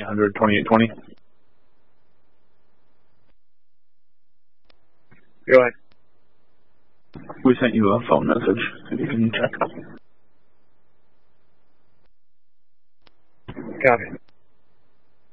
1-800-2820. Go ahead. We sent you a phone message, if you can check. Copy.